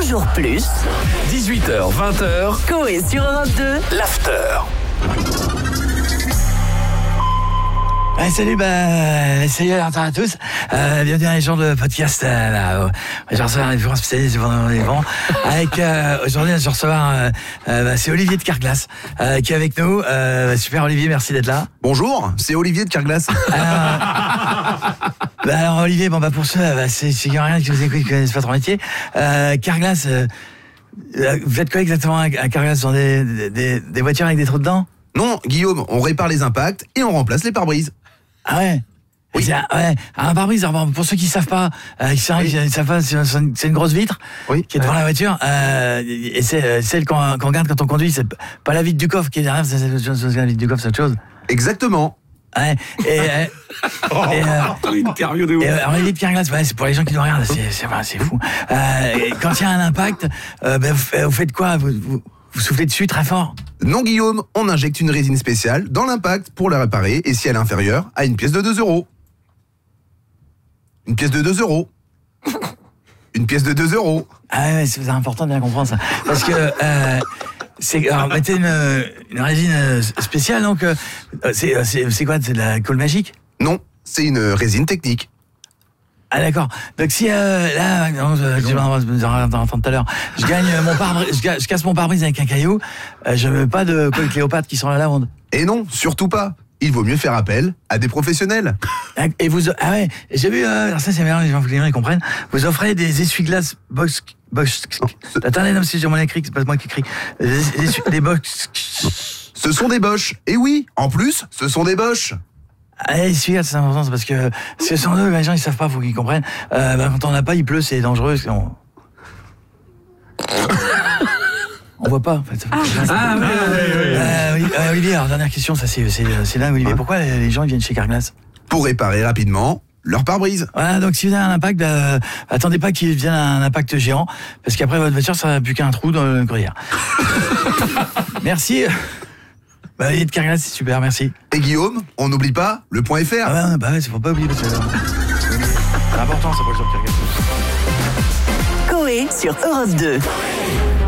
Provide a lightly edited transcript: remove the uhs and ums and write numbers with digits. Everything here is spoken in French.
toujours plus. 18h, 20h, Coé sur Europe 2. l'after. Salut, salut à tous. Bienvenue dans les gens de podcast. Je reçois un référent spécialiste pendant les vents. Avec aujourd'hui, je reçois c'est Olivier de Carglass qui est avec nous. Super Olivier, merci d'être là. Bonjour, c'est Olivier de Carglass. Alors Olivier, pour ceux, c'est rien qui vous écoute, qui connaissent pas ton métier. Carglass, vous faites quoi exactement à Carglass? Dans des voitures avec des trous dedans? Non, Guillaume, on répare les impacts et on remplace les pare-brises. Ah ouais. Oui. Un pare-brise, pour ceux qui savent pas, savent pas, c'est une grosse vitre qui est devant la voiture, et c'est celle qu'on regarde quand on conduit, c'est pas la vitre du coffre qui est derrière, c'est la vitre du coffre, c'est autre chose. Exactement. Ouais, Interview de ouf. alors Olivier de Carglass, c'est pour les gens qui nous regardent, c'est fou. Quand il y a un impact, vous faites quoi? Vous soufflez dessus très fort? Non, Guillaume, on injecte une résine spéciale dans l'impact pour la réparer et si elle est inférieure à une pièce de 2 €. Une pièce de 2 €. Une pièce de 2 €. Ah ouais, c'est important de bien comprendre ça. Parce que mettez une résine spéciale, donc c'est quoi? C'est de la colle magique? Non, c'est une résine technique. Ah d'accord. Donc si là, non, je vais entendre tout à l'heure, je gagne mon pare-brise, je casse mon pare-brise avec un caillou, je mets pas de colle Cléopâtre qui sent la lavande. Et non, surtout pas. Il vaut mieux faire appel à des professionnels. Et vous, j'ai vu, alors ça c'est bien, les gens ils comprennent. Vous offrez des essuie-glaces box. Attendez, non, si j'ai mon écrit, c'est pas moi qui écris. Des box. Ce sont des Bosch. Et oui, en plus, ce sont des Bosch. Essuie-glaces, c'est important, c'est parce que sans eux, les gens ils savent pas, faut qu'ils comprennent. Quand on n'a pas, il pleut, c'est dangereux. On voit pas, en fait. Olivier, alors dernière question, ça c'est dingue, Olivier. Pourquoi les gens ils viennent chez Carglass? Pour réparer rapidement leur pare-brise. Voilà, donc si vous avez un impact, attendez pas qu'il vienne un impact géant, parce qu'après votre voiture, ça n'a plus qu'un trou dans le gruyère. Merci. Olivier de Carglass, c'est super, merci. Et Guillaume, on n'oublie pas le .fr. C'est faut pas oublier, parce que c'est important ça pour les gens de Carglass. Coé sur Europe 2.